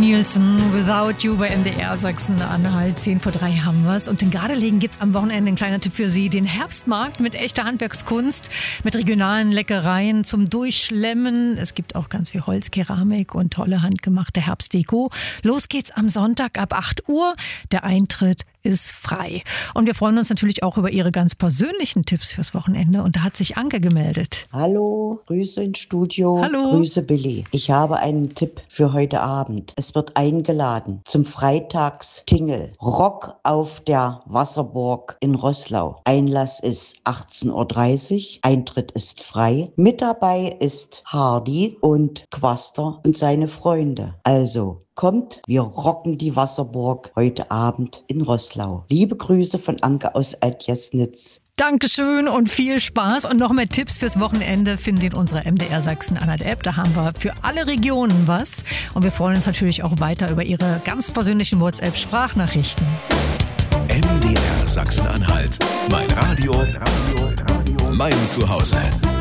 Nielsen, Without You bei MDR Sachsen-Anhalt. 10:03 haben wir's. Und in Gardelegen gibt's am Wochenende ein kleiner Tipp für Sie. Den Herbstmarkt mit echter Handwerkskunst, mit regionalen Leckereien zum Durchschlemmen. Es gibt auch ganz viel Holzkeramik und tolle handgemachte Herbstdeko. Los geht's am Sonntag ab 8 Uhr. Der Eintritt ist frei. Und wir freuen uns natürlich auch über Ihre ganz persönlichen Tipps fürs Wochenende. Und da hat sich Anke gemeldet. Hallo, Grüße ins Studio. Hallo. Grüße Billy. Ich habe einen Tipp für heute Abend. Es wird eingeladen zum Freitagstingel. Rock auf der Wasserburg in Roßlau. Einlass ist 18:30 Uhr. Eintritt ist frei. Mit dabei ist Hardy und Quaster und seine Freunde. Also kommt, wir rocken die Wasserburg heute Abend in Roßlau. Liebe Grüße von Anke aus Altjesnitz. Dankeschön und viel Spaß. Und noch mehr Tipps fürs Wochenende finden Sie in unserer MDR Sachsen-Anhalt App. Da haben wir für alle Regionen was. Und wir freuen uns natürlich auch weiter über Ihre ganz persönlichen WhatsApp-Sprachnachrichten. MDR Sachsen-Anhalt. Mein Radio, mein Zuhause.